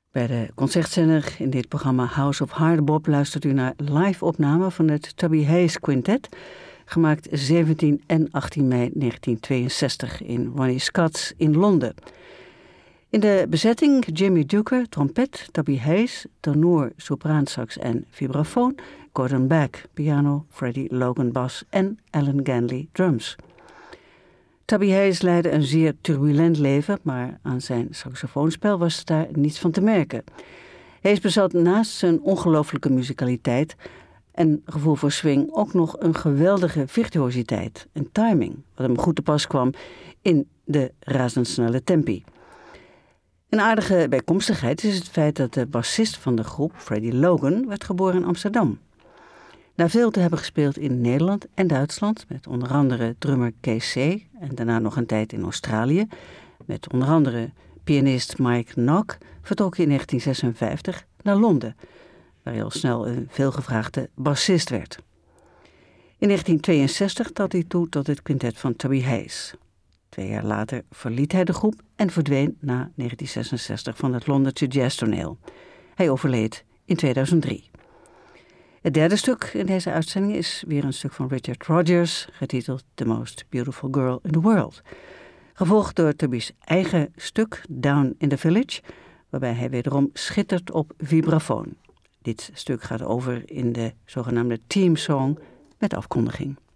Bij de concertzender in dit programma House of Hardbop luistert u naar live-opname van het Tubby Hayes Quintet, gemaakt 17 en 18 mei 1962 in Ronnie Scott's in Londen. In de bezetting Jimmy Duker, trompet, Tubby Hayes, tenor, sopraansax en vibrafoon, Gordon Beck, piano, Freddie Logan, bas en Alan Ganley, drums. Tubby Hayes leidde een zeer turbulent leven, maar aan zijn saxofoonspel was daar niets van te merken. Hayes bezat naast zijn ongelooflijke muzikaliteit en gevoel voor swing ook nog een geweldige virtuositeit en timing, wat hem goed te pas kwam in de razendsnelle tempi. Een aardige bijkomstigheid is het feit dat de bassist van de groep, Freddie Logan, werd geboren in Amsterdam. Na veel te hebben gespeeld in Nederland en Duitsland, met onder andere drummer Kees C. en daarna nog een tijd in Australië, met onder andere pianist Mike Nock, vertrok hij in 1956 naar Londen, waar hij al snel een veelgevraagde bassist werd. In 1962 trad hij toe tot het quintet van Tubby Hayes. 2 jaar later verliet hij de groep en verdween na 1966 van het Londense jazztoneel. Hij overleed in 2003. Het derde stuk in deze uitzending is weer een stuk van Richard Rodgers, getiteld The Most Beautiful Girl in the World. Gevolgd door Tubby's eigen stuk Down in the Village, waarbij hij wederom schittert op vibrafoon. Dit stuk gaat over in de zogenaamde team song met afkondiging.